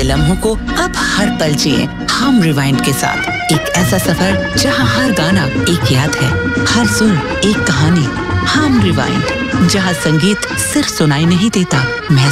के लम्हों को अब हर पल जिए हम रिवाइंड के साथ। एक ऐसा सफर जहां हर गाना एक याद है, हर सुर एक कहानी। हम रिवाइंड, जहां संगीत सिर्फ सुनाई नहीं देता, महसूस